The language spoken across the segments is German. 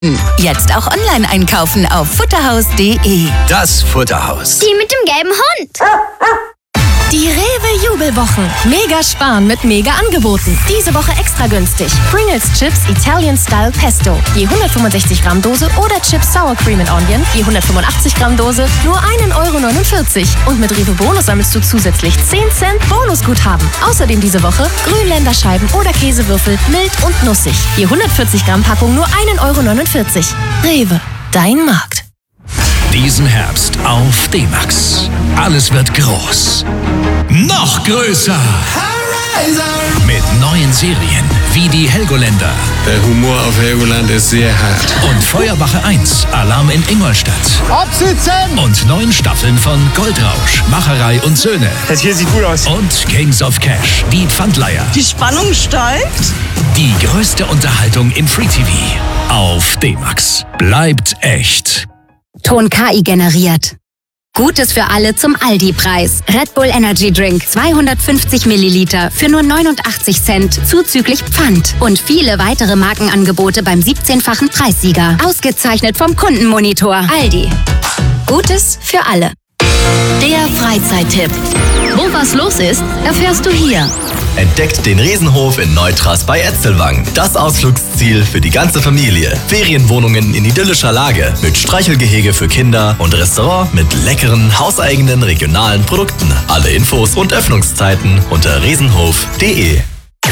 Jetzt auch online einkaufen auf futterhaus.de. Das Futterhaus. Die mit dem gelben Hund. Die Rewe-Jubelwochen. Mega sparen mit Mega-Angeboten. Diese Woche extra günstig. Pringles Chips Italian Style Pesto. Je 165 Gramm Dose oder Chips Sour Cream and Onion. Je 185 Gramm Dose. Nur 1,49 €. Und mit Rewe Bonus sammelst du zusätzlich 10 Cent Bonusguthaben. Außerdem diese Woche Grünländerscheiben oder Käsewürfel. Mild und nussig. Je 140 Gramm Packung nur 1,49 €. Rewe. Dein Markt. Diesen Herbst auf D-Max. Alles wird groß. Noch größer. Mit neuen Serien wie die Helgoländer. Der Humor auf Helgoland ist sehr hart. Und Feuerwache 1, Alarm in Ingolstadt. Absitzen! Und 9 Staffeln von Goldrausch, Macherei und Söhne. Das hier sieht gut aus. Und Kings of Cash, die Pfandleiher. Die Spannung steigt. Die größte Unterhaltung im Free TV. Auf D-Max. Bleibt echt. Ton KI generiert. Gutes für alle zum Aldi-Preis. Red Bull Energy Drink 250 Milliliter für nur 89 Cent zuzüglich Pfand. Und viele weitere Markenangebote beim 17-fachen Preissieger. Ausgezeichnet vom Kundenmonitor. Aldi. Gutes für alle. Der Freizeittipp. Wo was los ist, erfährst du hier. Entdeckt den Riesenhof in Neutras bei Etzelwang. Das Ausflugsziel für die ganze Familie. Ferienwohnungen in idyllischer Lage mit Streichelgehege für Kinder und Restaurant mit leckeren, hauseigenen, regionalen Produkten. Alle Infos und Öffnungszeiten unter riesenhof.de.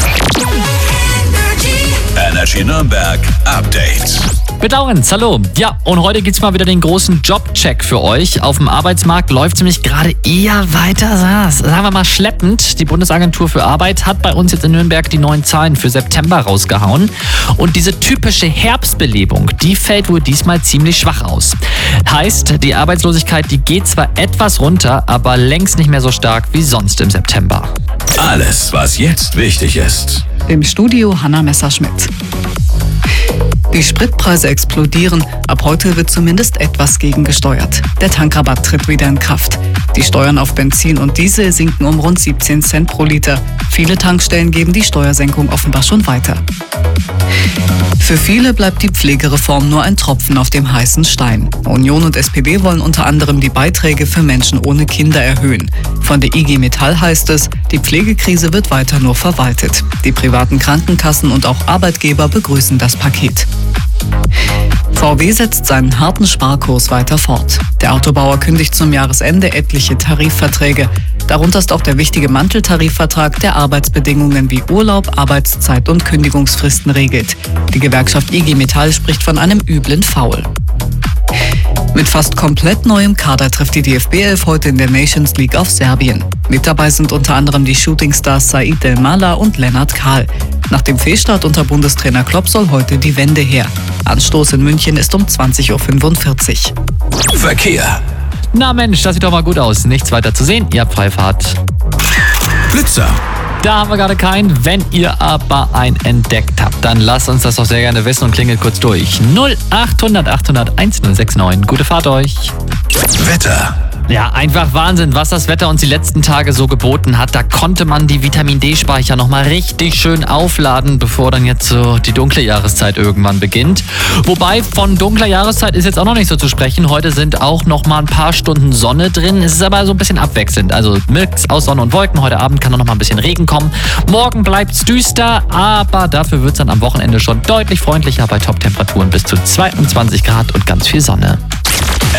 Energy Nürnberg Update. Mit Laurenz, hallo. Ja, und heute gibt's mal wieder den großen Jobcheck für euch. Auf dem Arbeitsmarkt läuft nämlich gerade eher weiter, sagen wir mal schleppend. Die Bundesagentur für Arbeit hat bei uns jetzt in Nürnberg die neuen Zahlen für September rausgehauen. Und diese typische Herbstbelebung, die fällt wohl diesmal ziemlich schwach aus. Heißt, die Arbeitslosigkeit, die geht zwar etwas runter, aber längst nicht mehr so stark wie sonst im September. Alles, was jetzt wichtig ist. Im Studio Hanna Messerschmidt. Die Spritpreise explodieren. Ab heute wird zumindest etwas gegengesteuert. Der Tankrabatt tritt wieder in Kraft. Die Steuern auf Benzin und Diesel sinken um rund 17 Cent pro Liter. Viele Tankstellen geben die Steuersenkung offenbar schon weiter. Für viele bleibt die Pflegereform nur ein Tropfen auf dem heißen Stein. Union und SPD wollen unter anderem die Beiträge für Menschen ohne Kinder erhöhen. Von der IG Metall heißt es, die Pflegekrise wird weiter nur verwaltet. Die privaten Krankenkassen und auch Arbeitgeber begrüßen das Paket. VW setzt seinen harten Sparkurs weiter fort. Der Autobauer kündigt zum Jahresende etliche Tarifverträge. Darunter ist auch der wichtige Manteltarifvertrag, der Arbeitsbedingungen wie Urlaub, Arbeitszeit und Kündigungsfristen regelt. Die Gewerkschaft IG Metall spricht von einem üblen Foul. Mit fast komplett neuem Kader trifft die DFB-11 heute in der Nations League auf Serbien. Mit dabei sind unter anderem die Shootingstars Said Elmala und Lennart Kahl. Nach dem Fehlstart unter Bundestrainer Klopp soll heute die Wende her. Anstoß in München ist um 20:45 Uhr. Verkehr. Na Mensch, das sieht doch mal gut aus. Nichts weiter zu sehen, ihr habt Freifahrt. Blitzer. Da haben wir gerade keinen. Wenn ihr aber einen entdeckt habt, dann lasst uns das doch sehr gerne wissen und klingelt kurz durch. 0800 800 1069. Gute Fahrt euch. Wetter. Ja, einfach Wahnsinn, was das Wetter uns die letzten Tage so geboten hat. Da konnte man die Vitamin-D-Speicher nochmal richtig schön aufladen, bevor dann jetzt so die dunkle Jahreszeit irgendwann beginnt. Wobei von dunkler Jahreszeit ist jetzt auch noch nicht so zu sprechen. Heute sind auch nochmal ein paar Stunden Sonne drin. Es ist aber so ein bisschen abwechselnd. Also Mix aus Sonne und Wolken. Heute Abend kann noch mal ein bisschen Regen kommen. Morgen bleibt's düster, aber dafür wird's dann am Wochenende schon deutlich freundlicher bei Top-Temperaturen bis zu 22 Grad und ganz viel Sonne.